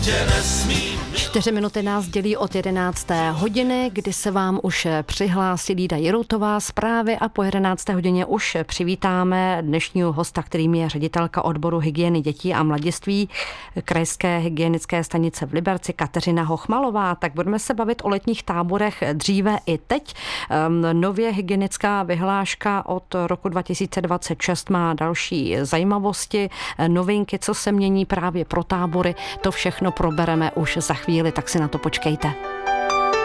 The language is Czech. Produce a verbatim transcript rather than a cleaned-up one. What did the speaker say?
Čtyři minuty nás dělí od jedenácté hodiny, kdy se vám už přihlásí Lída Jiroutová zprávy a po jedenácté hodině už přivítáme dnešního hosta, kterým je ředitelka odboru hygieny dětí a mladiství Krajské hygienické stanice v Liberci Kateřina Hochmalová. Tak budeme se bavit o letních táborech dříve i teď. Nově hygienická vyhláška od roku dva tisíce dvacet šest má další zajímavosti, novinky, co se mění právě pro tábory. To všechno probereme už za chvíli, tak si na to počkejte.